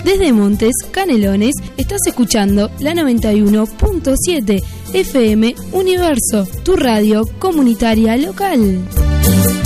Desde Montes, Canelones, estás escuchando la 91.7 FM Universo, tu radio comunitaria local.